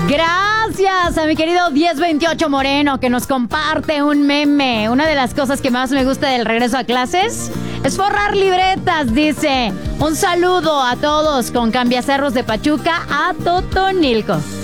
Gracias a mi querido 1028 Moreno, que nos comparte un meme. Una de las cosas que más me gusta del regreso a clases es forrar libretas, dice. Un saludo a todos con Cambiacerros de Pachuca a Totonilco.